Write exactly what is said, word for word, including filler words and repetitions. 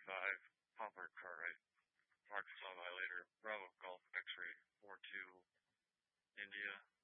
five, Poplar Cartwright, Park Slow Violator, Bravo Golf X-Ray four two, India.